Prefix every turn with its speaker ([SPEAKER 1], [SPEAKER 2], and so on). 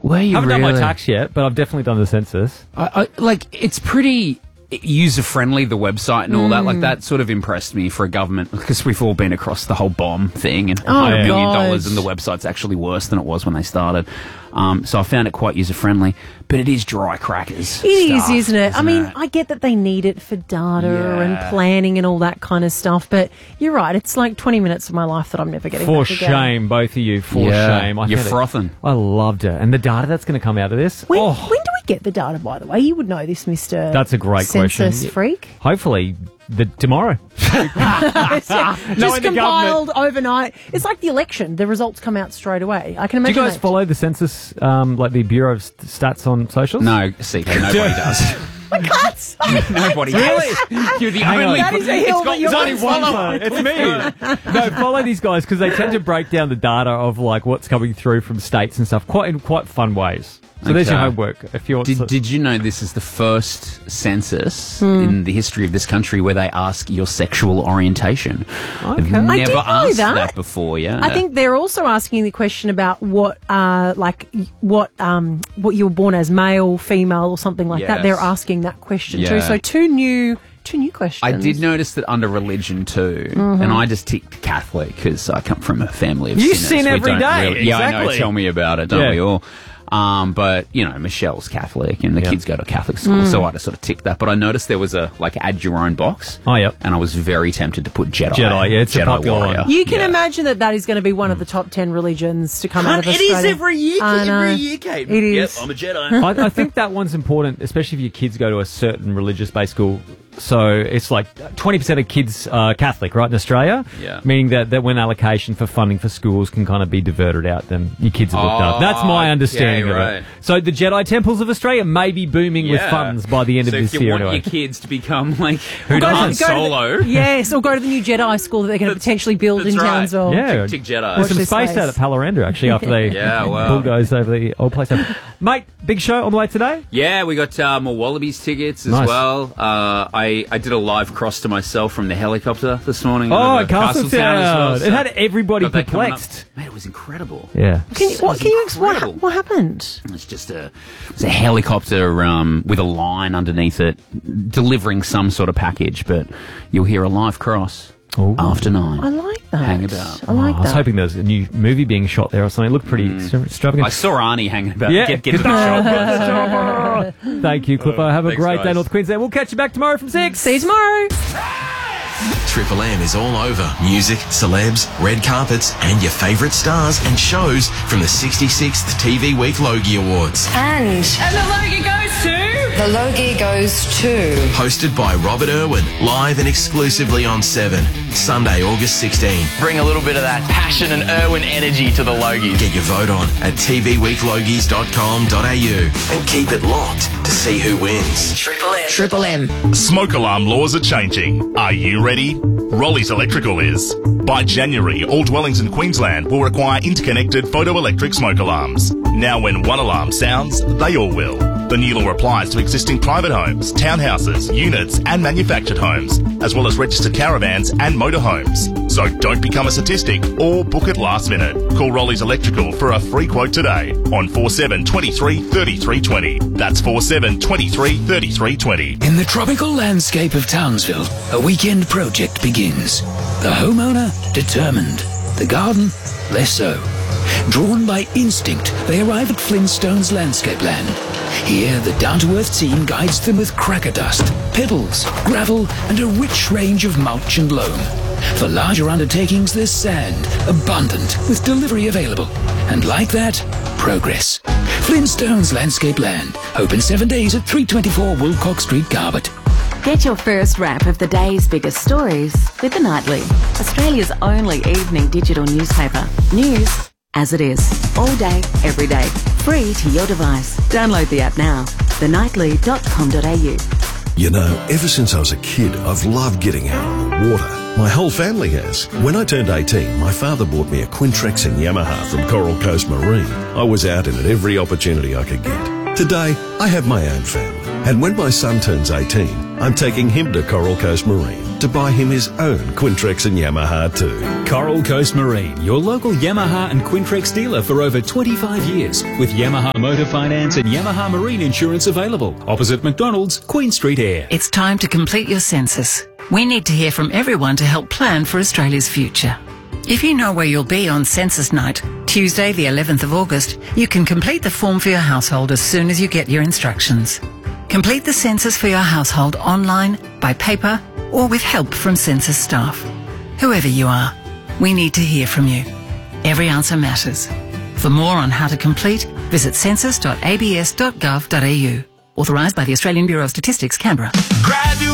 [SPEAKER 1] Haven't done my tax yet, but I've definitely done the census.
[SPEAKER 2] It's pretty user-friendly, the website and all that. Like, that sort of impressed me for a government, because we've all been across the whole bomb thing and $1 billion, and the website's actually worse than it was when they started. So I found it quite user-friendly, but it is dry crackers.
[SPEAKER 3] It is, isn't it? I mean, I get that they need it for data and planning and all that kind of stuff, but you're right, it's like 20 minutes of my life that I'm never getting back again.
[SPEAKER 1] For shame, both of you, for shame.
[SPEAKER 2] You're frothing.
[SPEAKER 1] I loved it. And the data that's going to come out of this.
[SPEAKER 3] When do we get the data, by the way? You would know this, Mr.
[SPEAKER 1] That's a great question.
[SPEAKER 3] Census freak.
[SPEAKER 1] Hopefully tomorrow.
[SPEAKER 3] Just compiled overnight. It's like the election. The results come out straight away. I can imagine.
[SPEAKER 1] Do you guys follow the census, like the Bureau of Stats on socials?
[SPEAKER 2] No, CK, nobody does.
[SPEAKER 3] I can't say.
[SPEAKER 2] Nobody does. You're the only.
[SPEAKER 3] That is a hill that you're
[SPEAKER 1] only one. It's me. No, follow these guys because they tend to break down the data of like what's coming through from states and stuff in quite fun ways. So there's your homework. If you want
[SPEAKER 2] did you know this is the first census in the history of this country where they ask your sexual orientation?
[SPEAKER 3] Okay.
[SPEAKER 2] They've never asked that before. Yeah,
[SPEAKER 3] I think they're also asking the question about what you were born as, male, female, or something like that. They're asking that question too. So two new questions.
[SPEAKER 2] I did notice that under religion too, and I just ticked Catholic because I come from a family of
[SPEAKER 1] you
[SPEAKER 2] sinners.
[SPEAKER 1] sin every day. Exactly.
[SPEAKER 2] Yeah, I know. Tell me about it, don't we all? But, you know, Michelle's Catholic and the kids go to Catholic school, so I just sort of ticked that. But I noticed there was a, add your own box.
[SPEAKER 1] Oh, yep.
[SPEAKER 2] And I was very tempted to put Jedi.
[SPEAKER 1] It's a popular one.
[SPEAKER 3] You can imagine that is going to be one of the top 10 religions to come out of Australia.
[SPEAKER 2] It is every year, Kate.
[SPEAKER 3] It is.
[SPEAKER 2] Yep, I'm a Jedi.
[SPEAKER 1] I think that one's important, especially if your kids go to a certain religious-based school. So it's like 20% of kids are Catholic, right, in Australia?
[SPEAKER 2] Yeah.
[SPEAKER 1] Meaning that when allocation for funding for schools can kind of be diverted out, then your kids are looked up. That's my understanding of it. So the Jedi Temples of Australia may be booming with funds by the end of this year.
[SPEAKER 2] So if you want
[SPEAKER 1] anyway.
[SPEAKER 2] your kids to become like
[SPEAKER 3] Han
[SPEAKER 2] Solo.
[SPEAKER 3] Yes, or go to the new Jedi school that they're going to potentially build in Townsville.
[SPEAKER 1] Yeah.
[SPEAKER 2] Tick Jedi.
[SPEAKER 1] There's some space out at Palaranda, actually, after they bulldozed over the old place. Mate, big show on the way today?
[SPEAKER 2] Yeah, we got more Wallabies tickets as well. I did a live cross to myself from the helicopter this morning.
[SPEAKER 1] Oh, Castletown as well.
[SPEAKER 2] So
[SPEAKER 1] it had everybody perplexed.
[SPEAKER 2] Mate, it was incredible.
[SPEAKER 1] Yeah.
[SPEAKER 3] Can you explain what happened?
[SPEAKER 2] It's just a helicopter with a line underneath it delivering some sort of package, but you'll hear a live cross after 9.
[SPEAKER 3] I like that.
[SPEAKER 2] Hang about.
[SPEAKER 3] I like that.
[SPEAKER 1] I was hoping there was a new movie being shot there or something. It looked pretty extravagant.
[SPEAKER 2] I saw Arnie hanging about.
[SPEAKER 1] Yeah.
[SPEAKER 2] Get the shot.
[SPEAKER 1] Thank you, Cliffo. Have a great
[SPEAKER 2] guys.
[SPEAKER 1] day, North Queensland. We'll catch you back tomorrow from 6.
[SPEAKER 3] See you tomorrow.
[SPEAKER 4] Triple M is all over music, celebs, red carpets, and your favourite stars and shows from the 66th TV Week Logie Awards.
[SPEAKER 5] And
[SPEAKER 6] the Logie goes to...
[SPEAKER 5] the Logie goes to...
[SPEAKER 4] Hosted by Robert Irwin, live and exclusively on 7, Sunday, August 16.
[SPEAKER 7] Bring a little bit of that passion and Irwin energy to the Logies.
[SPEAKER 4] Get your vote on at tvweeklogies.com.au and keep it locked to see who wins.
[SPEAKER 5] Triple M.
[SPEAKER 8] Smoke alarm laws are changing. Are you ready? Rollies Electrical is. By January, all dwellings in Queensland will require interconnected photoelectric smoke alarms. Now when one alarm sounds, they all will. The new law applies to existing private homes, townhouses, units and manufactured homes, as well as registered caravans and motorhomes. So don't become a statistic or book it last minute. Call Rollies Electrical for a free quote today on 4723 3320. That's 4723 3320.
[SPEAKER 9] In the tropical landscape of Townsville, a weekend project begins. The homeowner, determined. The garden, less so. Drawn by instinct, they arrive at Flintstone's landscape land. Here, the down-to-earth team guides them with cracker dust, pebbles, gravel, and a rich range of mulch and loam. For larger undertakings, there's sand, abundant, with delivery available. And like that, progress. Flintstone's Landscape Land. Open 7 days at 324 Woolcock Street, Carbet.
[SPEAKER 10] Get your first wrap of the day's biggest stories with The Nightly, Australia's only evening digital newspaper. News as it is, all day, every day, free to your device. Download the app now, thenightly.com.au.
[SPEAKER 11] You know, ever since I was a kid, I've loved getting out on the water. My whole family has. When I turned 18, my father bought me a Quintrex and Yamaha from Coral Coast Marine. I was out in it every opportunity I could get. Today, I have my own family. And when my son turns 18, I'm taking him to Coral Coast Marine. to buy him his own Quintrex and Yamaha too.
[SPEAKER 12] Coral Coast Marine, your local Yamaha and Quintrex dealer for over 25 years, with Yamaha Motor Finance and Yamaha Marine Insurance available. Opposite McDonald's, Queen Street Air.
[SPEAKER 13] It's time to complete your census. We need to hear from everyone to help plan for Australia's future. If you know where you'll be on census night, Tuesday the 11th of August, you can complete the form for your household as soon as you get your instructions. Complete the census for your household online, by paper, or with help from census staff. Whoever you are, we need to hear from you. Every answer matters. For more on how to complete, visit census.abs.gov.au. Authorised by the Australian Bureau of Statistics, Canberra.